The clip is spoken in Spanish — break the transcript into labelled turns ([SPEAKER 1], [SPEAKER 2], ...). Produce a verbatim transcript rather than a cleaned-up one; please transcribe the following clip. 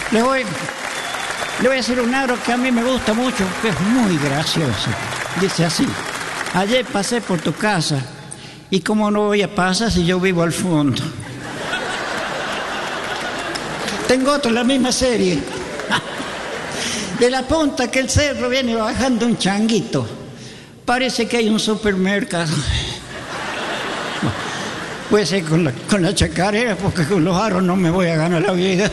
[SPEAKER 1] Le voy, le voy a decir un aro que a mí me gusta mucho, que es muy gracioso. Dice así: ayer pasé por tu casa, y cómo no voy a pasar si yo vivo al fondo. Tengo otro, la misma serie. De la punta que el cerro viene bajando un changuito. Parece que hay un supermercado. Puede ser con la, con la chacarera, porque con los aros no me voy a ganar la vida.